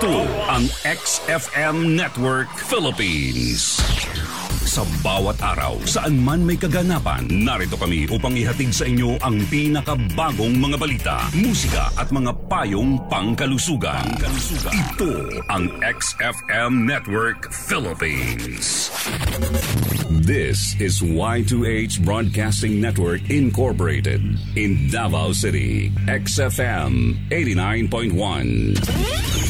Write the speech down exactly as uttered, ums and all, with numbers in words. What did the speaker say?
Ito ang X F M Network Philippines. Sa bawat araw, saan man may kaganapan, narito kami upang ihatid sa inyo ang pinakabagong mga balita, musika at mga payong pangkalusugan. Ito ang X F M Network Philippines. This is Y two H Broadcasting Network Incorporated in Davao City. X F M eighty-nine point one.